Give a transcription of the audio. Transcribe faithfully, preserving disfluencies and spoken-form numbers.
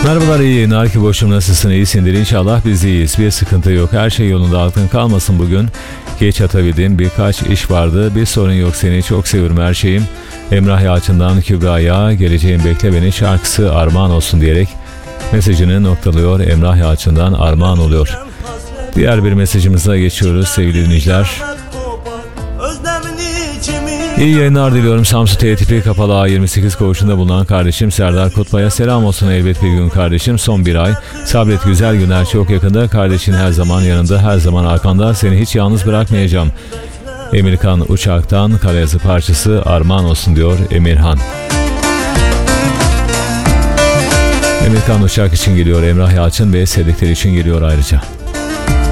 Merhabalar, iyi yayınlar ki boşum, nasılsın, iyisindir inşallah, biz iyiyiz, bir sıkıntı yok, her şey yolunda, aklın kalmasın bugün. Geç atabildim, birkaç iş vardı, bir sorun yok, seni çok seviyorum her şeyim. Emrah Yalçın'dan Kübra'ya geleceğin bekle beni şarkısı armağan olsun diyerek mesajını noktalıyor. Emrah Yalçın'dan armağan oluyor. Diğer bir mesajımıza geçiyoruz sevgili dinleyiciler. İyi yayınlar diliyorum. Samsun T tipi kapalı A yirmi sekiz koğuşunda bulunan kardeşim Serdar Kutbay'a selam olsun elbet bir gün kardeşim. Son bir ay sabret, güzel günler çok yakında. Kardeşin her zaman yanında, her zaman arkanda. Seni hiç yalnız bırakmayacağım. Emirkan Uçak'tan Karayazı parçası armağan olsun diyor Emirhan. Emirkan Uçak için geliyor, Emrah Yalçın ve sevdikleri için geliyor ayrıca.